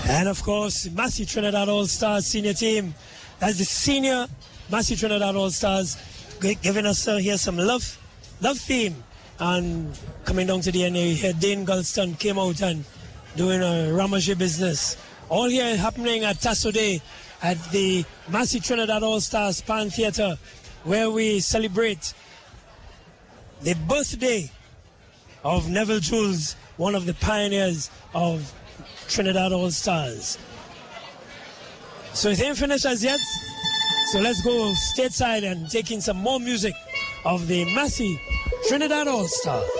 And of course, Massey Trinidad All-Stars senior team. That's the senior Massey Trinidad All-Stars giving us here some love theme. And coming down to the end, here Dane Gulston came out and doing a Ramage business. All here happening at Tasso Day at the Massey Trinidad All-Stars Pan Theatre, where we celebrate the birthday of Neville Jules, one of the pioneers of Trinidad All-Stars. So it ain't finished as yet. So let's go stateside and take in some more music of the Massey Trinidad All-Stars.